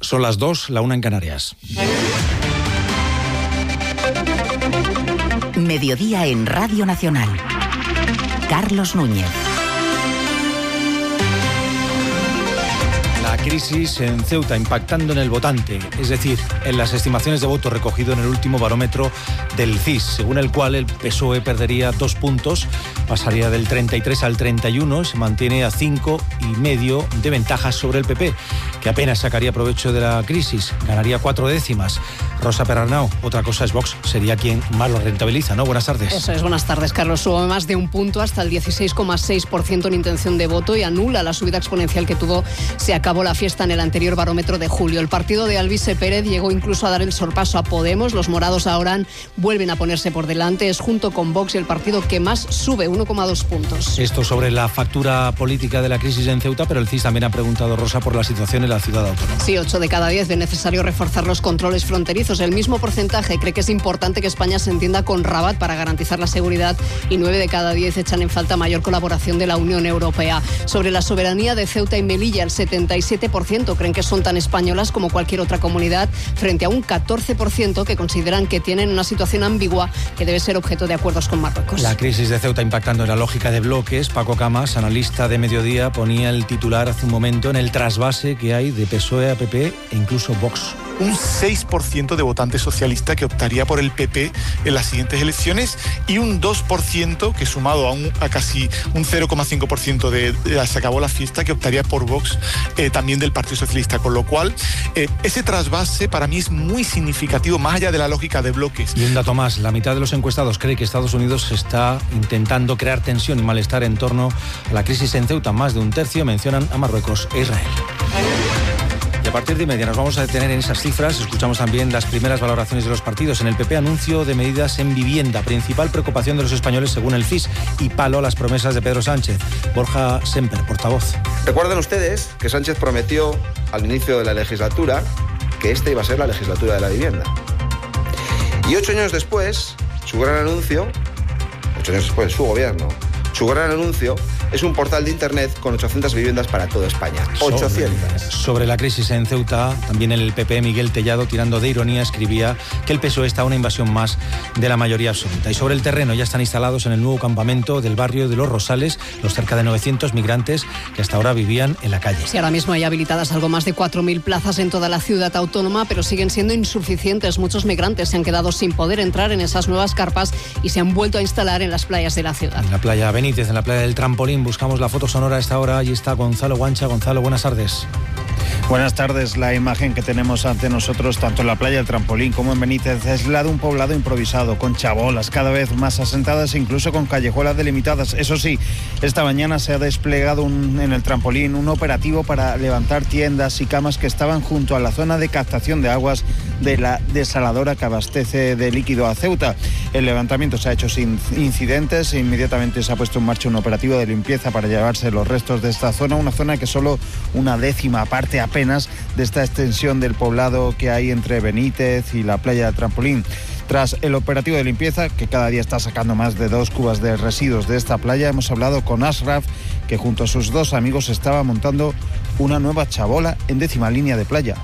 Son las 2, la 1 en Canarias. Mediodía en Radio Nacional. Carlos Núñez. La crisis en Ceuta impactando en el votante, es decir, en las estimaciones de voto recogido en el último barómetro del CIS, según el cual el PSOE perdería 2 puntos, pasaría del 33 al 31, se mantiene a 5,5 de ventaja sobre el PP, que apenas sacaría provecho de la crisis, ganaría 4 décimas. Rosa Perarnau, otra cosa es Vox, sería quien más lo rentabiliza, ¿no? Buenas tardes. Eso es, buenas tardes, Carlos. Sube más de 1 punto hasta el 16,6% en intención de voto y anula la subida exponencial que tuvo. Se acabó la fiesta en el anterior barómetro de julio. El partido de Alvise Pérez llegó incluso a dar el sorpaso a Podemos. Los morados ahora vuelven a ponerse por delante. Es junto con Vox el partido que más sube, 1,2 puntos. Esto sobre la factura política de la crisis en Ceuta, pero el CIS también ha preguntado, Rosa, por la situación en la ciudad autónoma. Sí, 8 de cada 10 ven necesario reforzar los controles fronterizos. El mismo porcentaje cree que es importante que España se entienda con Rabat para garantizar la seguridad y 9 de cada 10 echan en falta mayor colaboración de la Unión Europea. Sobre la soberanía de Ceuta y Melilla, el 77% creen que son tan españolas como cualquier otra comunidad, frente a un 14% que consideran que tienen una situación ambigua que debe ser objeto de acuerdos con Marruecos. La crisis de Ceuta impactando en la lógica de bloques. Paco Camas, analista de Mediodía, ponía el titular hace un momento en el trasvase que hay de PSOE a PP e incluso Vox. Un 6% de votante socialista que optaría por el PP en las siguientes elecciones y un 2% que sumado a casi un 0,5% de se acabó la fiesta que optaría por Vox también del Partido Socialista, con lo cual ese trasvase para mí es muy significativo más allá de la lógica de bloques. Y un dato más, la mitad de los encuestados cree que Estados Unidos está intentando crear tensión y malestar en torno a la crisis en Ceuta. Más de un tercio mencionan a Marruecos e Israel. Y a partir de media nos vamos a detener en esas cifras. Escuchamos también las primeras valoraciones de los partidos. En el PP, anuncio de medidas en vivienda, principal preocupación de los españoles según el CIS, y palo a las promesas de Pedro Sánchez. Borja Semper, portavoz. Recuerden ustedes que Sánchez prometió al inicio de la legislatura que esta iba a ser la legislatura de la vivienda. Y 8 años después, su gran anuncio, 8 años después, su gobierno, su gran anuncio es un portal de internet con 800 viviendas para toda España. 800. Sobre la crisis en Ceuta, también el PP, Miguel Tellado, tirando de ironía, escribía que el PSOE está a una invasión más de la mayoría absoluta. Y sobre el terreno ya están instalados en el nuevo campamento del barrio de Los Rosales los cerca de 900 migrantes que hasta ahora vivían en la calle. Sí, ahora mismo hay habilitadas algo más de 4.000 plazas en toda la ciudad autónoma, pero siguen siendo insuficientes. Muchos migrantes se han quedado sin poder entrar en esas nuevas carpas y se han vuelto a instalar en las playas de la ciudad. En la playa Benítez, en la playa del Trampolín, buscamos la foto sonora a esta hora. Allí está Gonzalo Guancha. Gonzalo, buenas tardes. Buenas tardes. La imagen que tenemos ante nosotros, tanto en la playa del Trampolín como en Benítez, es la de un poblado improvisado, con chabolas cada vez más asentadas e incluso con callejuelas delimitadas. Eso sí, esta mañana se ha desplegado en el Trampolín un operativo para levantar tiendas y camas que estaban junto a la zona de captación de aguas de la desaladora que abastece de líquido a Ceuta. El levantamiento se ha hecho sin incidentes e inmediatamente se ha puesto en marcha un operativo de limpieza para llevarse los restos de esta zona, una zona que solo una décima parte apenas de esta extensión del poblado que hay entre Benítez y la playa del Trampolín. Tras el operativo de limpieza, que cada día está sacando más de 2 cubas de residuos de esta playa, hemos hablado con Ashraf, que junto a sus 2 amigos estaba montando una nueva chabola en 10ª línea de playa.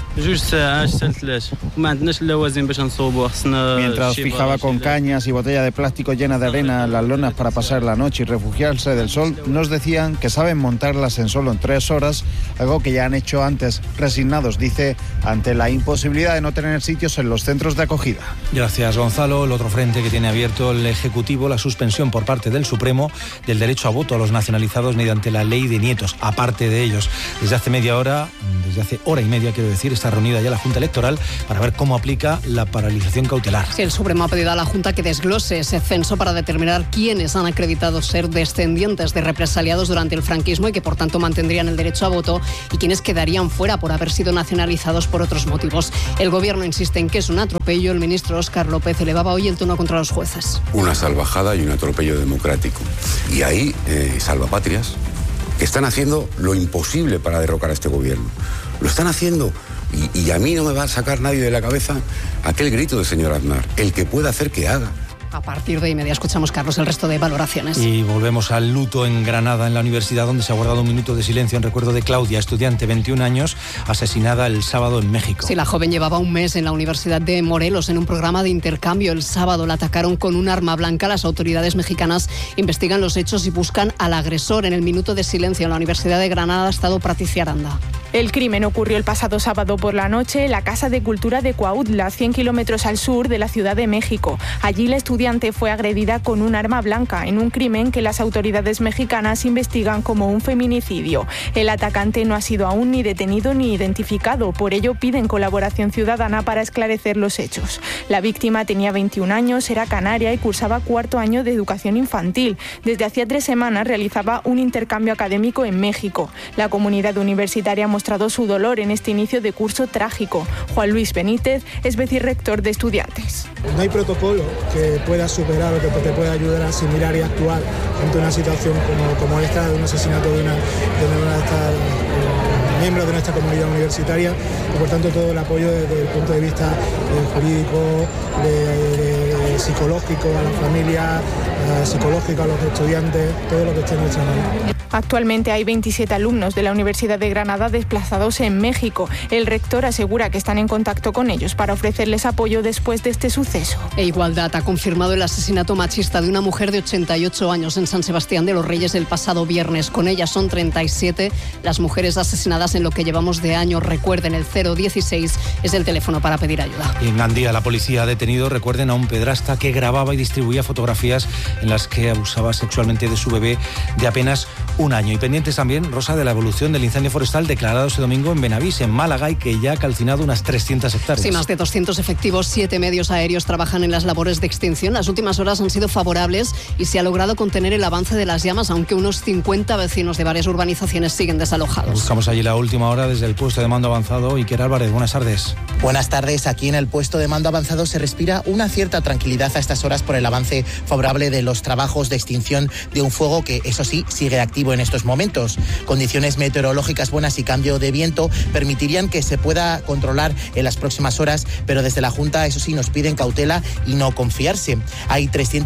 Mientras fijaba con cañas y botella de plástico llena de arena las lonas para pasar la noche y refugiarse del sol, nos decían que saben montarlas en solo 3 horas, algo que ya han hecho antes, resignados, dice, ante la imposibilidad de no tener sitios en los centros de acogida. Gracias, Gonzalo. El otro frente que tiene abierto el Ejecutivo, la suspensión por parte del Supremo del derecho a voto a los nacionalizados mediante la ley de nietos. Aparte de ellos, desde hace hora y media, quiero decir, está reunida ya la Junta Electoral para ver cómo aplica la paralización cautelar. Sí, el Supremo ha pedido a la Junta que desglose ese censo para determinar quiénes han acreditado ser descendientes de represaliados durante el franquismo y que por tanto mantendrían el derecho a voto, y quiénes quedarían fuera por haber sido nacionalizados por otros motivos. El Gobierno insiste en que es un atropello. El ministro Óscar López elevaba hoy el tono contra los jueces. Una salvajada y un atropello democrático. Y ahí, salvapatrias, que están haciendo lo imposible para derrocar a este Gobierno. Lo están haciendo. Y a mí no me va a sacar nadie de la cabeza aquel grito del señor Aznar. El que pueda hacer, que haga. A partir de 1:30 escuchamos, Carlos, el resto de valoraciones. Y volvemos al luto en Granada, en la universidad, donde se ha guardado un minuto de silencio en recuerdo de Claudia, estudiante, 21 años, asesinada el sábado en México. Sí, la joven llevaba un mes en la Universidad de Morelos en un programa de intercambio. El sábado la atacaron con un arma blanca. Las autoridades mexicanas investigan los hechos y buscan al agresor. En el minuto de silencio en la Universidad de Granada ha estado Patricia Aranda. El crimen ocurrió el pasado sábado por la noche en la Casa de Cultura de Cuautla, 100 kilómetros al sur de la Ciudad de México. Allí la estudiante fue agredida con un arma blanca en un crimen que las autoridades mexicanas investigan como un feminicidio. El atacante no ha sido aún ni detenido ni identificado, por ello piden colaboración ciudadana para esclarecer los hechos. La víctima tenía 21 años, era canaria y cursaba 4º año de educación infantil. Desde hacía 3 semanas realizaba un intercambio académico en México. La comunidad universitaria ha mostrado su dolor en este inicio de curso trágico. Juan Luis Benítez es vicerrector de estudiantes. No hay protocolo que pueda superar o que te pueda ayudar a asimilar y actuar ante una situación como esta, de un asesinato de miembros de nuestra comunidad universitaria, y por tanto todo el apoyo desde el punto de vista jurídico, psicológico a la familia, psicológico a los estudiantes, todo lo que esté en nuestra mano. Actualmente hay 27 alumnos de la Universidad de Granada desplazados en México. El rector asegura que están en contacto con ellos para ofrecerles apoyo después de este suceso. Igualdad ha confirmado el asesinato machista de una mujer de 88 años en San Sebastián de los Reyes el pasado viernes. Con ella son 37 las mujeres asesinadas en lo que llevamos de año. Recuerden, el 016 es el teléfono para pedir ayuda. Y en Gandía la policía ha detenido, recuerden, a un pedrasta que grababa y distribuía fotografías en las que abusaba sexualmente de su bebé de apenas un año. Y pendientes también, Rosa, de la evolución del incendio forestal declarado este domingo en Benavís, en Málaga, y que ya ha calcinado unas 300 hectáreas. Sí, más de 200 efectivos, 7 medios aéreos trabajan en las labores de extinción. Las últimas horas han sido favorables y se ha logrado contener el avance de las llamas, aunque unos 50 vecinos de varias urbanizaciones siguen desalojados. Buscamos allí la última hora desde el puesto de mando avanzado. Iker Álvarez, buenas tardes. Buenas tardes. Aquí en el puesto de mando avanzado se respira una cierta tranquilidad a estas horas por el avance favorable de los trabajos de extinción de un fuego que, eso sí, sigue activo en estos momentos. Condiciones meteorológicas buenas y cambio de viento permitirían que se pueda controlar en las próximas horas, pero desde la Junta, eso sí, nos piden cautela y no confiarse. Hay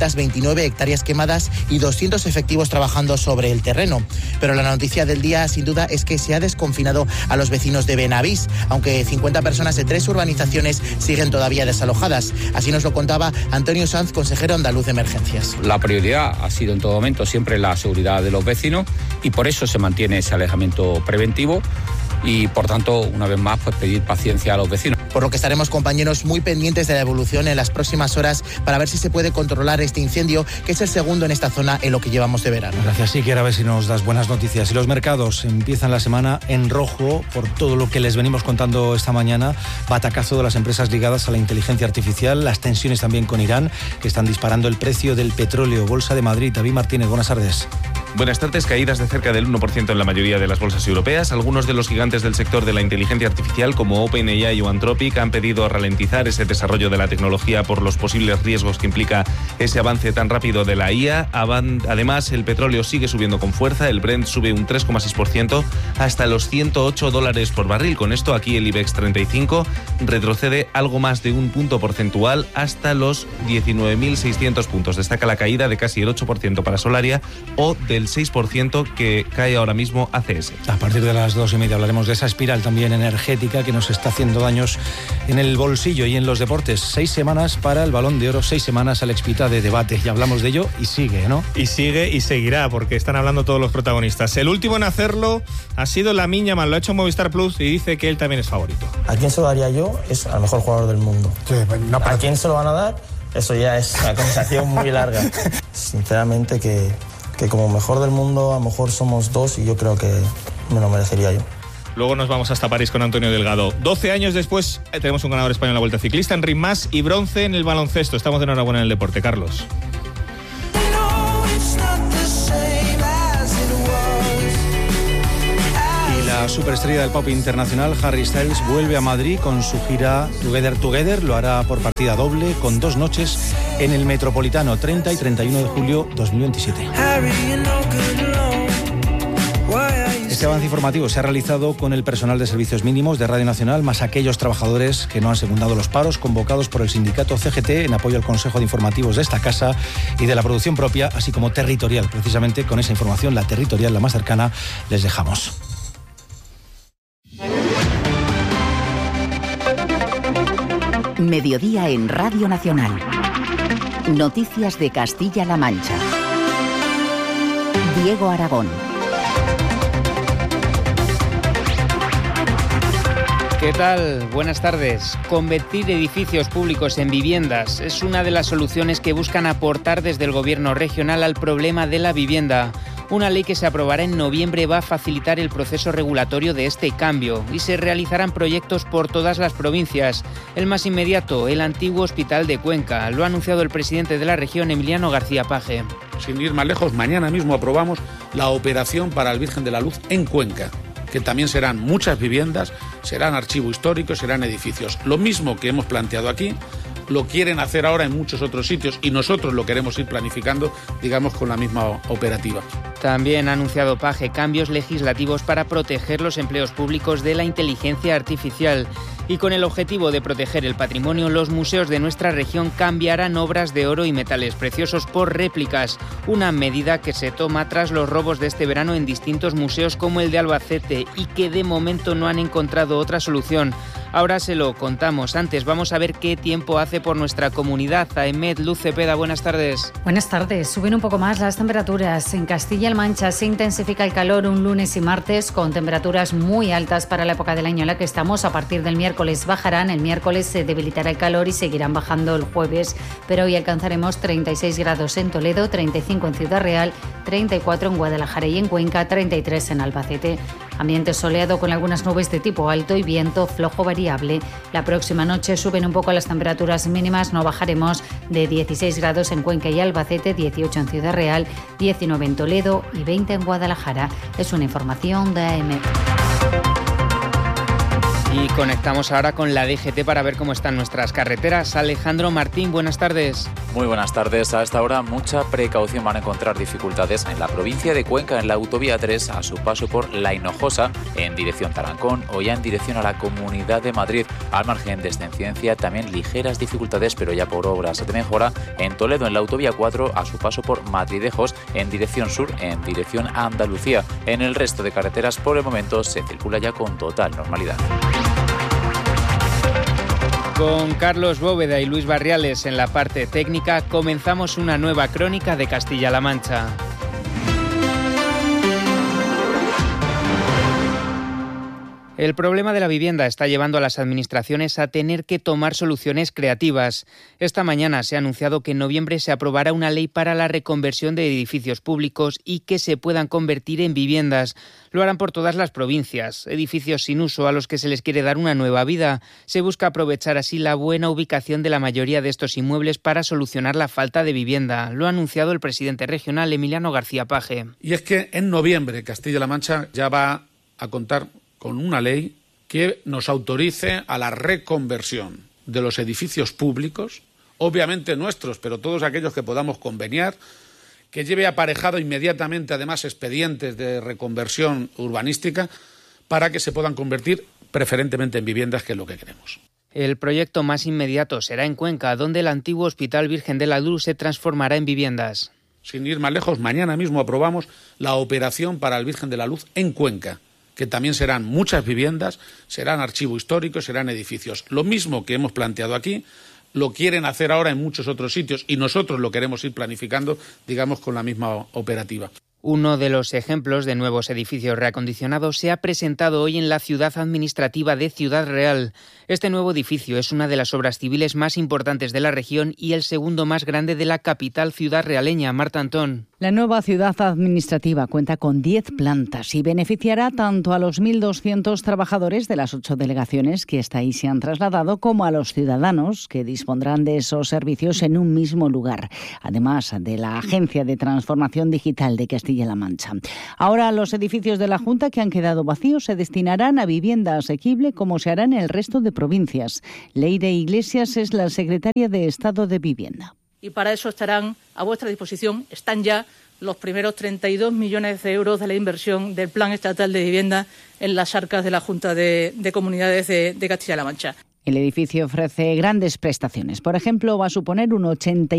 329 hectáreas quemadas y 200 efectivos trabajando sobre el terreno. Pero la noticia del día, sin duda, es que se ha desconfinado a los vecinos de Benavís, aunque 50 personas de 3 urbanizaciones siguen todavía desalojadas. Así nos lo contaba Antonio Sanz, consejero andaluz de emergencias. La prioridad ha sido en todo momento siempre la seguridad de los vecinos y por eso se mantiene ese alejamiento preventivo y, por tanto, una vez más, pues pedir paciencia a los vecinos. Por lo que estaremos, compañeros, muy pendientes de la evolución en las próximas horas para ver si se puede controlar este incendio, que es el segundo en esta zona en lo que llevamos de verano. Gracias, Iker. A ver si nos das buenas noticias. Y los mercados empiezan la semana en rojo por todo lo que les venimos contando esta mañana. Batacazo de las empresas ligadas a la inteligencia artificial, las tensiones también con Irán, que están disparando el precio del petróleo. Bolsa de Madrid, David Martínez, buenas tardes. Buenas tardes. Caídas de cerca del 1% en la mayoría de las bolsas europeas. Algunos de los gigantes del sector de la inteligencia artificial, como OpenAI o Anthropic, han pedido ralentizar ese desarrollo de la tecnología por los posibles riesgos que implica ese avance tan rápido de la IA. Además, el petróleo sigue subiendo con fuerza. El Brent sube un 3,6% hasta los $108 por barril. Con esto, aquí el IBEX 35 retrocede algo más de un punto porcentual hasta los 19.600 puntos. Destaca la caída de casi el 8% para Solaria o del 6% que cae ahora mismo ACS. A partir de las 2:30 hablaremos de esa espiral también energética que nos está haciendo daños en el bolsillo y en los deportes. 6 semanas para el Balón de Oro, 6 semanas al Expita de debate. Ya hablamos de ello y sigue, ¿no? Y sigue y seguirá, porque están hablando todos los protagonistas. El último en hacerlo ha sido Lamine Yamal, lo ha hecho Movistar Plus y dice que él también es favorito. ¿A quién se lo daría yo? Es al mejor jugador del mundo. Sí, no, ¿A quién se lo van a dar? Eso ya es una conversación muy larga. Sinceramente que como mejor del mundo a lo mejor somos 2 y yo creo que me lo merecería yo. Luego nos vamos hasta París con Antonio Delgado. 12 años después tenemos un ganador español en la Vuelta Ciclista, Enric Mas, y bronce en el baloncesto. Estamos de enhorabuena en el deporte, Carlos. La superestrella del pop internacional, Harry Styles, vuelve a Madrid con su gira Together Together. Lo hará por partida doble, con 2 noches en el Metropolitano, 30 y 31 de julio 2027. Este Este avance informativo se ha realizado con el personal de servicios mínimos de Radio Nacional, más aquellos trabajadores que no han secundado los paros convocados por el sindicato CGT en apoyo al Consejo de Informativos de esta casa y de la producción propia, así como territorial. Precisamente con esa información, la territorial, la más cercana, les dejamos. Mediodía en Radio Nacional. Noticias de Castilla-La Mancha. Diego Aragón. ¿Qué tal? Buenas tardes. Convertir edificios públicos en viviendas es una de las soluciones que buscan aportar desde el Gobierno regional al problema de la vivienda. Una ley que se aprobará en noviembre va a facilitar el proceso regulatorio de este cambio y se realizarán proyectos por todas las provincias. El más inmediato, el antiguo Hospital de Cuenca. Lo ha anunciado el presidente de la región, Emiliano García Paje. Sin ir más lejos, mañana mismo aprobamos la operación para el Virgen de la Luz en Cuenca, que también serán muchas viviendas, serán archivo histórico, serán edificios. Lo mismo que hemos planteado aquí, lo quieren hacer ahora en muchos otros sitios y nosotros lo queremos ir planificando, digamos, con la misma operativa. También ha anunciado Paje cambios legislativos para proteger los empleos públicos de la inteligencia artificial. Y con el objetivo de proteger el patrimonio, los museos de nuestra región cambiarán obras de oro y metales preciosos por réplicas. Una medida que se toma tras los robos de este verano en distintos museos como el de Albacete y que de momento no han encontrado otra solución. Ahora se lo contamos. Antes vamos a ver qué tiempo hace por nuestra comunidad. Aemet, Luz Cepeda, buenas tardes. Buenas tardes. Suben un poco más las temperaturas. En Castilla-La Mancha se intensifica el calor un lunes y martes con temperaturas muy altas para la época del año en la que estamos. A partir del miércoles bajarán. El miércoles se debilitará el calor y seguirán bajando el jueves. Pero hoy alcanzaremos 36 grados en Toledo, 35 en Ciudad Real, 34 en Guadalajara y en Cuenca, 33 en Albacete. Ambiente soleado con algunas nubes de tipo alto y viento flojo variable. La próxima noche suben un poco las temperaturas mínimas, no bajaremos de 16 grados en Cuenca y Albacete, 18 en Ciudad Real, 19 en Toledo y 20 en Guadalajara. Es una información de AEMET. Y conectamos ahora con la DGT para ver cómo están nuestras carreteras. Alejandro Martín, buenas tardes. Muy buenas tardes. A esta hora mucha precaución, van a encontrar dificultades en la provincia de Cuenca, en la autovía 3, a su paso por La Hinojosa, en dirección Tarancón o ya en dirección a la Comunidad de Madrid. Al margen de esta incidencia, también ligeras dificultades, pero ya por obras de mejora en Toledo, en la autovía 4, a su paso por Madridejos, en dirección sur, en dirección a Andalucía. En el resto de carreteras, por el momento, se circula ya con total normalidad. Con Carlos Bóveda y Luis Barriales en la parte técnica, comenzamos una nueva crónica de Castilla-La Mancha. El problema de la vivienda está llevando a las administraciones a tener que tomar soluciones creativas. Esta mañana se ha anunciado que en noviembre se aprobará una ley para la reconversión de edificios públicos y que se puedan convertir en viviendas. Lo harán por todas las provincias. Edificios sin uso a los que se les quiere dar una nueva vida. Se busca aprovechar así la buena ubicación de la mayoría de estos inmuebles para solucionar la falta de vivienda. Lo ha anunciado el presidente regional, Emiliano García Paje. Y es que en noviembre Castilla-La Mancha ya va a contar con una ley que nos autorice a la reconversión de los edificios públicos, obviamente nuestros, pero todos aquellos que podamos conveniar, que lleve aparejado inmediatamente además expedientes de reconversión urbanística para que se puedan convertir preferentemente en viviendas, que es lo que queremos. El proyecto más inmediato será en Cuenca, donde el antiguo Hospital Virgen de la Luz se transformará en viviendas. Sin ir más lejos, mañana mismo aprobamos la operación para el Virgen de la Luz en Cuenca, que también serán muchas viviendas, serán archivo histórico, serán edificios. Lo mismo que hemos planteado aquí, lo quieren hacer ahora en muchos otros sitios y nosotros lo queremos ir planificando, digamos, con la misma operativa. Uno de los ejemplos de nuevos edificios reacondicionados se ha presentado hoy en la ciudad administrativa de Ciudad Real. Este nuevo edificio es una de las obras civiles más importantes de la región y el segundo más grande de la capital ciudad realeña. Marta Antón. La nueva ciudad administrativa cuenta con 10 plantas y beneficiará tanto a los 1.200 trabajadores de las 8 delegaciones que hasta ahí se han trasladado como a los ciudadanos que dispondrán de esos servicios en un mismo lugar, además de la Agencia de Transformación Digital de Castilla-La Mancha. Ahora los edificios de la Junta que han quedado vacíos se destinarán a vivienda asequible como se hará en el resto de provincias. Leire Iglesias es la secretaria de Estado de Vivienda. Y para eso estarán a vuestra disposición, están ya los primeros 32 millones de euros de la inversión del Plan Estatal de Vivienda en las arcas de la Junta de Comunidades de Castilla-La Mancha. El edificio ofrece grandes prestaciones. Por ejemplo, va a suponer un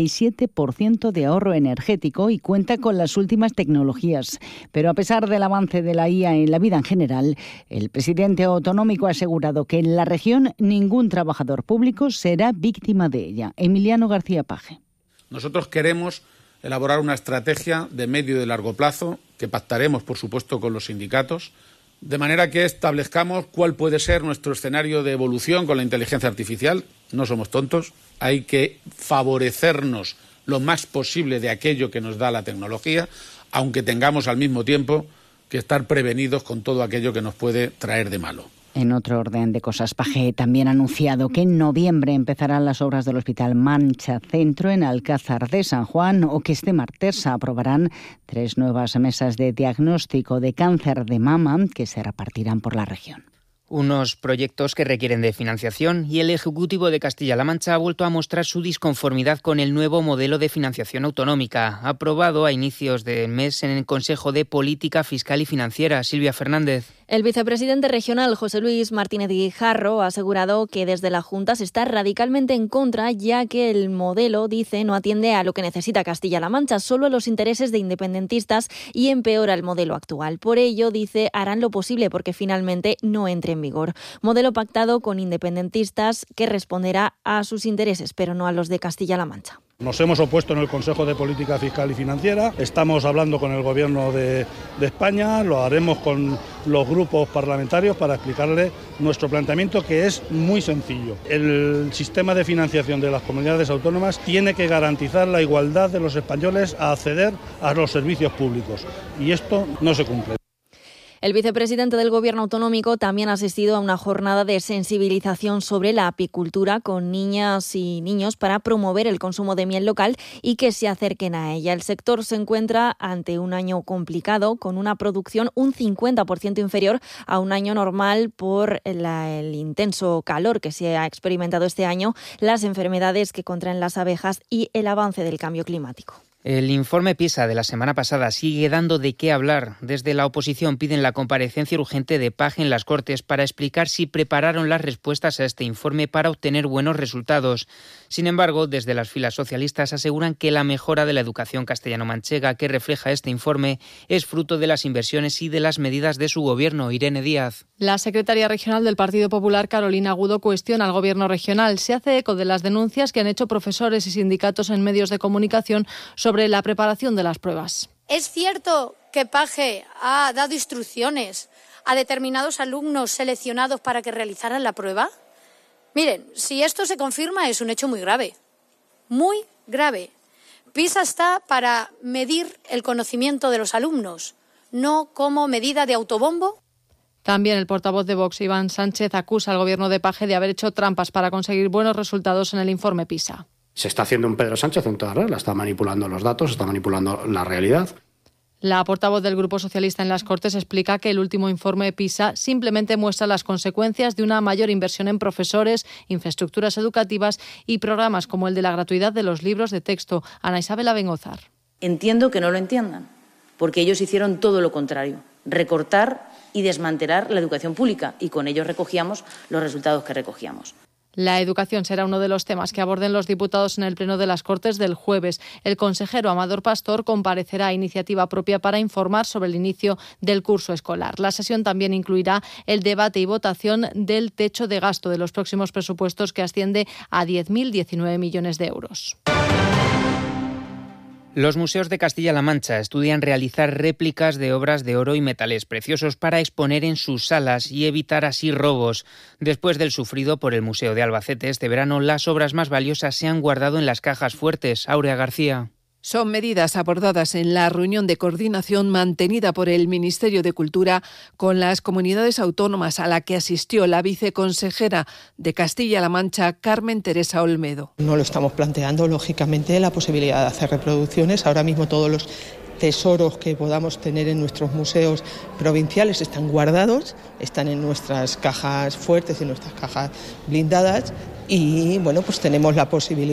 87% de ahorro energético y cuenta con las últimas tecnologías. Pero a pesar del avance de la IA en la vida en general, el presidente autonómico ha asegurado que en la región ningún trabajador público será víctima de ella. Emiliano García Paje. Nosotros queremos elaborar una estrategia de medio y de largo plazo que pactaremos, por supuesto, con los sindicatos, de manera que establezcamos cuál puede ser nuestro escenario de evolución con la inteligencia artificial. No somos tontos, hay que favorecernos lo más posible de aquello que nos da la tecnología, aunque tengamos al mismo tiempo que estar prevenidos con todo aquello que nos puede traer de malo. En otro orden de cosas, Paje también ha anunciado que en noviembre empezarán las obras del Hospital Mancha Centro en Alcázar de San Juan o que este martes se aprobarán 3 nuevas mesas de diagnóstico de cáncer de mama que se repartirán por la región. Unos proyectos que requieren de financiación y el Ejecutivo de Castilla-La Mancha ha vuelto a mostrar su disconformidad con el nuevo modelo de financiación autonómica, aprobado a inicios de mes en el Consejo de Política Fiscal y Financiera. Silvia Fernández. El vicepresidente regional José Luis Martínez Guijarro ha asegurado que desde la Junta se está radicalmente en contra, ya que el modelo, dice, no atiende a lo que necesita Castilla-La Mancha, solo a los intereses de independentistas y empeora el modelo actual. Por ello, dice, harán lo posible porque finalmente no entre en vigor. Modelo pactado con independentistas que responderá a sus intereses, pero no a los de Castilla-La Mancha. Nos hemos opuesto en el Consejo de Política Fiscal y Financiera, estamos hablando con el Gobierno de España, lo haremos con los grupos parlamentarios para explicarles nuestro planteamiento, que es muy sencillo. El sistema de financiación de las comunidades autónomas tiene que garantizar la igualdad de los españoles a acceder a los servicios públicos y esto no se cumple. El vicepresidente del Gobierno autonómico también ha asistido a una jornada de sensibilización sobre la apicultura con niñas y niños para promover el consumo de miel local y que se acerquen a ella. El sector se encuentra ante un año complicado, con una producción un 50% inferior a un año normal por el intenso calor que se ha experimentado este año, las enfermedades que contraen las abejas y el avance del cambio climático. El informe PISA de la semana pasada sigue dando de qué hablar. Desde la oposición piden la comparecencia urgente de Paje en las Cortes para explicar si prepararon las respuestas a este informe para obtener buenos resultados. Sin embargo, desde las filas socialistas aseguran que la mejora de la educación castellano-manchega que refleja este informe es fruto de las inversiones y de las medidas de su gobierno. Irene Díaz. La secretaria regional del Partido Popular, Carolina Agudo, cuestiona al gobierno regional. Se hace eco de las denuncias que han hecho profesores y sindicatos en medios de comunicación sobre la preparación de las pruebas. ¿Es cierto que Paje ha dado instrucciones a determinados alumnos seleccionados para que realizaran la prueba? Miren, si esto se confirma es un hecho muy grave, muy grave. PISA está para medir el conocimiento de los alumnos, no como medida de autobombo. También el portavoz de Vox, Iván Sánchez, acusa al gobierno de Paje de haber hecho trampas para conseguir buenos resultados en el informe PISA. Se está haciendo un Pedro Sánchez en toda regla, está manipulando los datos, está manipulando la realidad. La portavoz del Grupo Socialista en las Cortes explica que el último informe PISA simplemente muestra las consecuencias de una mayor inversión en profesores, infraestructuras educativas y programas como el de la gratuidad de los libros de texto. Ana Isabel Abengozar. Entiendo que no lo entiendan, porque ellos hicieron todo lo contrario, recortar y desmantelar la educación pública, y con ello recogíamos los resultados que recogíamos. La educación será uno de los temas que aborden los diputados en el Pleno de las Cortes del jueves. El consejero Amador Pastor comparecerá a iniciativa propia para informar sobre el inicio del curso escolar. La sesión también incluirá el debate y votación del techo de gasto de los próximos presupuestos, que asciende a 10.019 millones de euros. Los museos de Castilla-La Mancha estudian realizar réplicas de obras de oro y metales preciosos para exponer en sus salas y evitar así robos. Después del sufrido por el Museo de Albacete este verano, las obras más valiosas se han guardado en las cajas fuertes. Áurea García. Son medidas abordadas en la reunión de coordinación mantenida por el Ministerio de Cultura con las comunidades autónomas, a la que asistió la viceconsejera de Castilla-La Mancha, Carmen Teresa Olmedo. No lo estamos planteando, lógicamente, la posibilidad de hacer reproducciones. Ahora mismo todos los tesoros que podamos tener en nuestros museos provinciales están guardados, están en nuestras cajas fuertes, en nuestras cajas blindadas, y bueno, pues tenemos la posibilidad